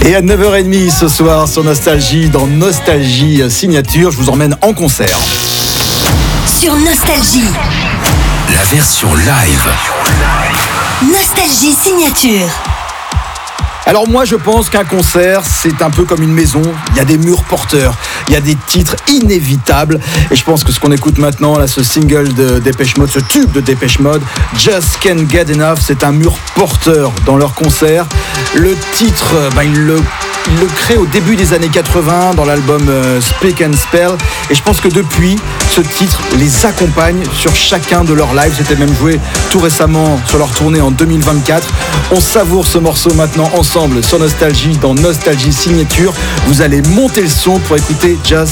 Et à 9h30 ce soir sur Nostalgie, dans Nostalgie Signature, je vous emmène en concert. Sur Nostalgie, la version live. Nostalgie Signature. Alors moi je pense qu'un concert c'est un peu comme une maison, il y a des murs porteurs, il y a des titres inévitables et je pense que ce qu'on écoute maintenant là, ce single de Depeche Mode, ce tube de Depeche Mode, Just Can't Get Enough, c'est un mur porteur dans leur concert. Le titre, il le crée au début des années 80 dans l'album Speak and Spell et je pense que depuis ce titre les accompagne sur chacun de leurs lives. C'était même joué tout récemment sur leur tournée en 2024. On savoure ce morceau maintenant ensemble sur Nostalgie, dans Nostalgie Signature. Vous allez monter le son pour écouter Just